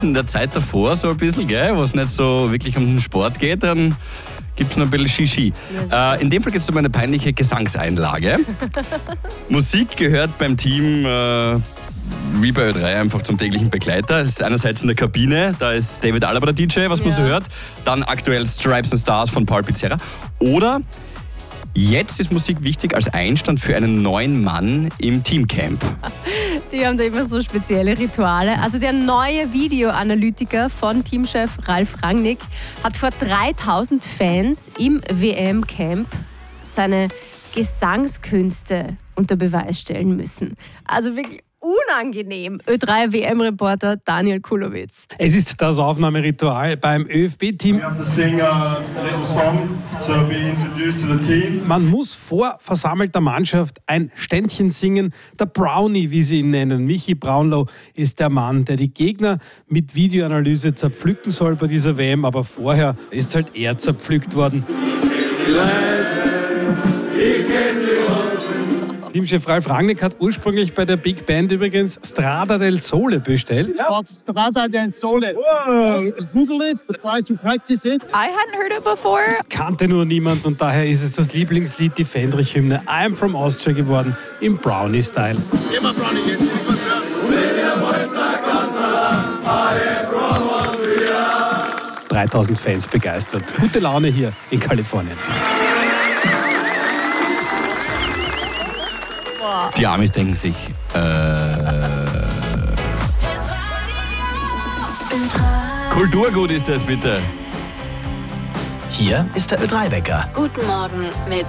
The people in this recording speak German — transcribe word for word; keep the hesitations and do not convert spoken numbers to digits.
In der Zeit davor so ein bisschen, gell, wo es nicht so wirklich um den Sport geht, dann gibt es noch ein bisschen Shishi. Äh, in dem Fall geht es um eine peinliche Gesangseinlage. Musik gehört beim Team äh, wie bei Ö drei einfach zum täglichen Begleiter. Es ist einerseits in der Kabine, da ist David Alaba der D J, was man Ja. so hört. Dann aktuell Stripes and Stars von Paul Pizzerra. Oder jetzt ist Musik wichtig als Einstand für einen neuen Mann im Teamcamp. Die haben da immer so spezielle Rituale. Also der neue Videoanalytiker von Teamchef Ralf Rangnick hat vor dreitausend Fans im W M-Camp seine Gesangskünste unter Beweis stellen müssen. Also wirklich unangenehm. Ö drei W M-Reporter Daniel Kulowitz. Es ist das Aufnahmeritual beim Ö F B-Team. We have to sing a little song to be introduced to the team. Man muss vor versammelter Mannschaft ein Ständchen singen. Der Brownie, wie sie ihn nennen, Michi Braunlo, ist der Mann, der die Gegner mit Videoanalyse zerpflücken soll bei dieser W M. Aber vorher ist halt er zerpflückt worden. Teamchef Ralf Rangnick hat ursprünglich bei der Big Band übrigens Strada del Sole bestellt. It's called Strada del Sole. Whoa. Google it, try to practice it. I hadn't heard it before. Kannte nur niemand und daher ist es das Lieblingslied, die Fendrich-Hymne I'm from Austria geworden, im Brownie-Style. Immer Brownie jetzt. dreitausend Fans begeistert. Gute Laune hier in Kalifornien. Die Amis denken sich, äh, Kulturgut ist das bitte. Hier ist der Ö drei Wecker. Guten Morgen mit